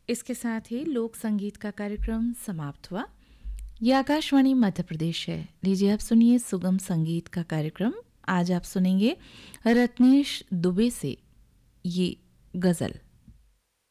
इसके साथ ही लोक संगीत का कार्यक्रम समाप्त हुआ। ये आकाशवाणी मध्य प्रदेश है। लीजिए अब सुनिए सुगम संगीत का कार्यक्रम। आज आप सुनेंगे रत्नेश दुबे से ये गजल।